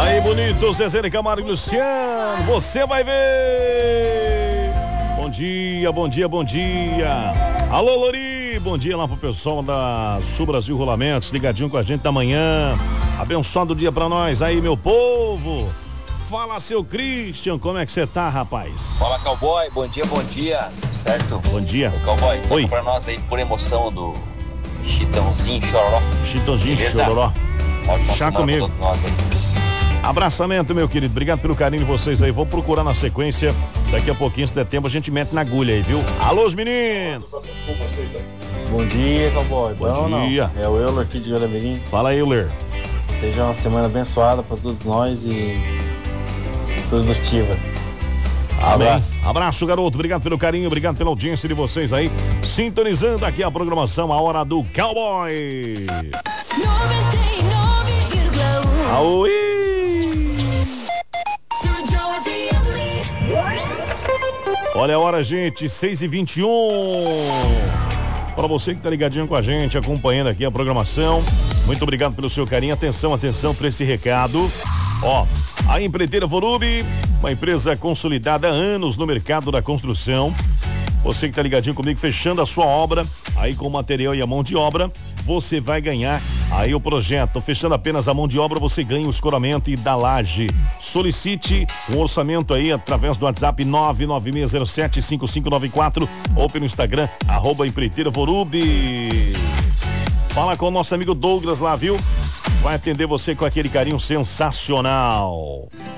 Aí, bonito, Zezé de Camargo e Luciano, você vai ver. Bom dia, bom dia, bom dia. Alô, Lori, bom dia lá pro pessoal da Sul Brasil Rolamentos, ligadinho com a gente da manhã. Abençoado dia pra nós aí, meu povo. Fala, seu Christian, como é que você tá, rapaz? Fala, cowboy, bom dia, certo? Bom dia. O cowboy, oi, toca pra nós aí, por emoção, do Chitãozinho Chororó. Chitãozinho Beleza? Chororó. Ótima Chá semana comigo. pra todos nós aí. Abraçamento, meu querido, obrigado pelo carinho de vocês aí. Vou procurar na sequência, daqui a pouquinho, se der tempo, a gente mete na agulha aí, viu? Alô, os meninos! Bom dia, cowboy. Bom dia. Não? É o Euler aqui de Olamirim. Fala, Euler. Seja uma semana abençoada para todos nós e produtiva. Abraço. Abraço, garoto. Obrigado pelo carinho, obrigado pela audiência de vocês aí. Sintonizando aqui a programação, a hora do Cowboy. 99,1. Aoi! Olha a hora, gente, 6h21. Para você que tá ligadinho com a gente, acompanhando aqui a programação, muito obrigado pelo seu carinho. Atenção para esse recado. Ó, a Empreiteira Volube, uma empresa consolidada há anos no mercado da construção. Você que tá ligadinho comigo, fechando a sua obra, aí com o material e a mão de obra, você vai ganhar aí o projeto. Fechando apenas a mão de obra, você ganha o escoramento e da laje. Solicite um orçamento aí através do WhatsApp 996075594 ou pelo Instagram, @Empreiteira Volube. Fala com o nosso amigo Douglas lá, viu? Vai atender você com aquele carinho sensacional.